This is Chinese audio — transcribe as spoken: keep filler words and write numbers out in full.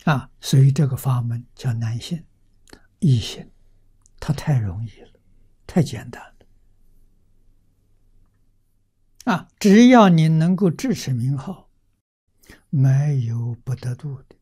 啊，所以这个法门叫难行、易行，它太容易了，太简单了。啊，只要你能够支持名号，没有不得度的。